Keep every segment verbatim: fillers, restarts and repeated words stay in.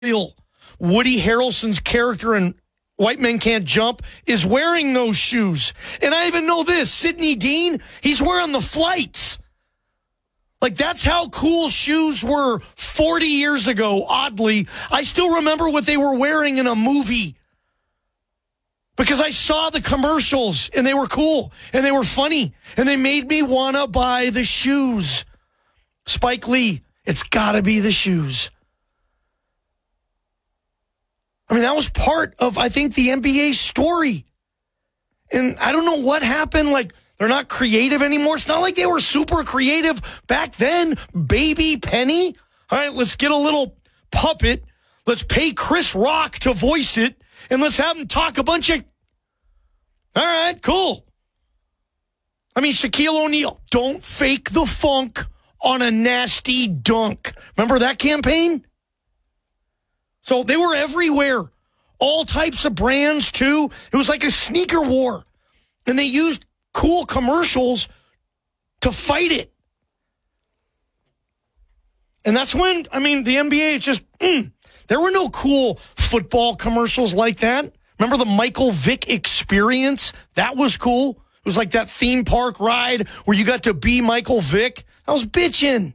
Woody Harrelson's character in White Men Can't Jump is wearing those shoes. And I even know this, Sidney Dean, he's wearing the flights. Like, that's how cool shoes were forty years ago, oddly. I still remember what they were wearing in a movie. Because I saw the commercials, and they were cool, and they were funny, and they made me want to buy the shoes. Spike Lee, it's got to be the shoes. I mean, that was part of, I think, the N B A story. And I don't know what happened. Like, they're not creative anymore. It's not like they were super creative back then. Baby Penny. All right, let's get a little puppet. Let's pay Chris Rock to voice it, and let's have him talk a bunch of... All right, cool. I mean, Shaquille O'Neal, don't fake the funk on a nasty dunk. Remember that campaign? So they were everywhere. All types of brands, too. It was like a sneaker war. And they used cool commercials to fight it. And that's when, I mean, the N B A just, mm, there were no cool football commercials like that. Remember the Michael Vick Experience? That was cool. It was like that theme park ride where you got to be Michael Vick. I was bitching.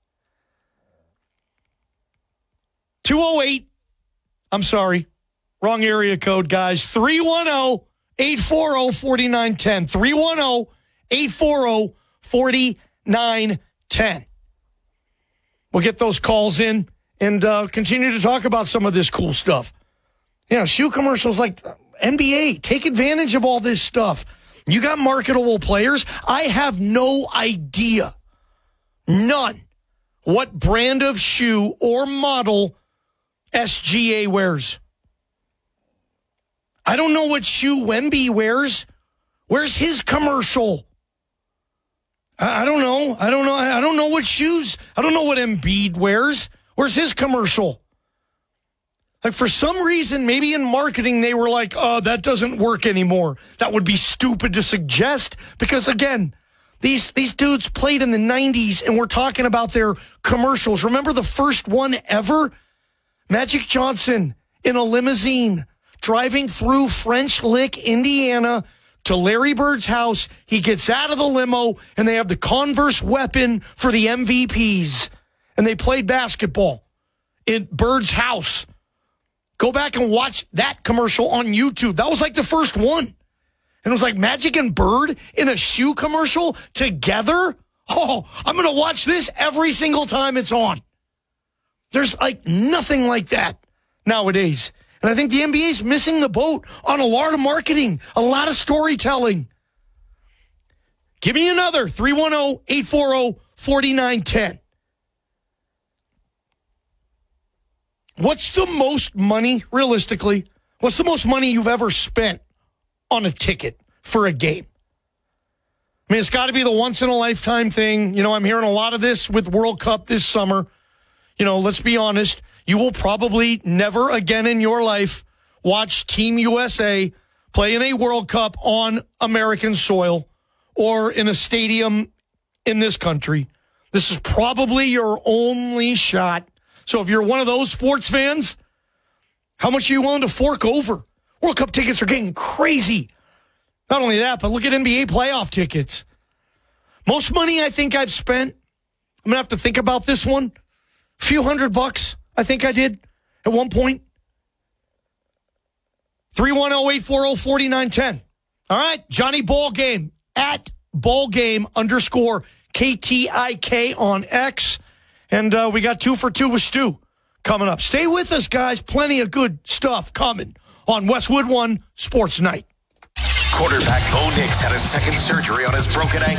two oh eight. I'm sorry. Wrong area code, guys. three one zero, eight four zero, four nine one zero. three one zero, eight four zero, four nine one zero. We'll get those calls in and uh, continue to talk about some of this cool stuff. You know, shoe commercials like N B A. Take advantage of all this stuff. You got marketable players. I have no idea, none, what brand of shoe or model S G A wears. I don't know what shoe Wemby wears. Where's his commercial? I, I don't know. I don't know. I don't know what shoes. I don't know what Embiid wears. Where's his commercial? Like, for some reason, maybe in marketing, they were like, oh, that doesn't work anymore. That would be stupid to suggest because, again, these these dudes played in the nineties, and we're talking about their commercials. Remember the first one ever? Magic Johnson in a limousine driving through French Lick, Indiana, to Larry Bird's house. He gets out of the limo, and they have the Converse weapon for the M V Ps. And they played basketball in Bird's house. Go back and watch that commercial on YouTube. That was like the first one. And it was like Magic and Bird in a shoe commercial together. Oh, I'm going to watch this every single time it's on. There's like nothing like that nowadays. And I think the N B A is missing the boat on a lot of marketing, a lot of storytelling. Give me another, three one zero, eight four zero, four nine one zero. What's the most money, realistically, what's the most money you've ever spent on a ticket for a game? I mean, it's got to be the once-in-a-lifetime thing. You know, I'm hearing a lot of this with World Cup this summer. You know, let's be honest. You will probably never again in your life watch Team U S A play in a World Cup on American soil or in a stadium in this country. This is probably your only shot. So if you're one of those sports fans, how much are you willing to fork over? World Cup tickets are getting crazy. Not only that, but look at N B A playoff tickets. Most money I think I've spent, I'm going to have to think about this one, a few hundred bucks I think I did at one point. three one zero, eight four zero, four nine one zero. All right, Johnny Ballgame at Ballgame underscore K T I K on X. And uh, we got two for two with Stu coming up. Stay with us, guys. Plenty of good stuff coming on Westwood One Sports Night. Quarterback Bo Nix had a second surgery on his broken ankle.